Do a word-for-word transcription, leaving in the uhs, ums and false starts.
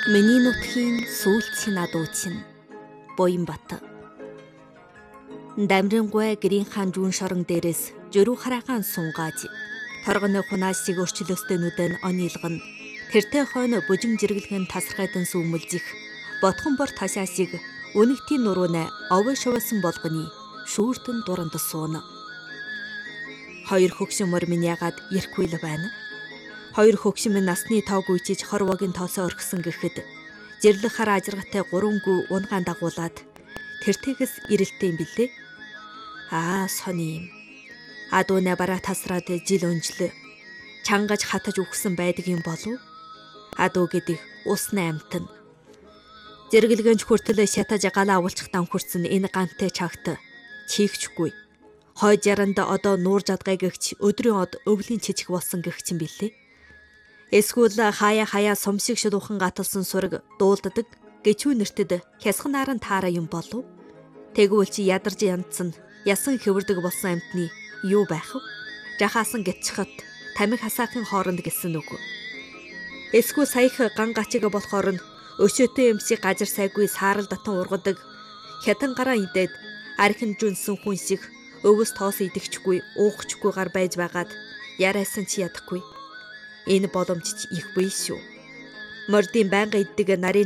Миний нутгийн сүүлчийн адуу чинь Буянбат. Дамрингүй гэрийн хаан жүүн шорон дээрээс жөрүү хараагаан сунгааж торгоны хунаасыг өрчлөөстэй онилгон тэртэй хойно бужин жиргэлгэн тасархайдан сүмэлзих ботхон бор ташаасыг өнөгтийн нурууна овой шувасан болгоны шүүртэн дуранд сууна. Хоёр хөгшин мөр минь ягаад ирэхгүй л байна. Хоёр хөгшин минь насны тоог үйчиж хорвогийн тоосоо орхисон гэхэд жирлэх хараа ажиргатай гурвангүй унгаан дагуулад тэртээс ирэлттэй юм билээ. Аа сони юм. Адууна бараа тасраад жил өнжлөө. Чангаж хатаж үхсэн байдаг юм болов. Адуу гэдэг усны амьтан. Зэрэглэгэнч хүртэл шатаж галаа авуулчихтан хүрсэн энэ гантай чагт чийгчгүй. Хой жаранд одоо нуур жадгай гэгч өдрийн од өвлийн чичиг болсон гэгч юм билээ. Эсвэл хаяа хаяа сумшиг шидуухан гаталсан сураг дуулддаг гэчүү нэртэд хясганаар нь таараа юм болов. Тэгвэл чи ядарж янцсан ясан хэвэрдэг болсон амьтны юу байх вэ? Жахаасан гитчхат тамиг хасаахын хооронд гэсэн үг. Эсвэл саях ган гачиг болохоор нь өшөөтэй юмсыг газар сайгүй саарал дотон ургадаг хятан гараа идээд архин жүнсэн хүн шиг өвөс тоос идэгчгүй уухчгүйгээр байж байгаад яриасан чи ядахгүй. Энэ боломж их бий шүү. Мордын байнга иддэг нарийн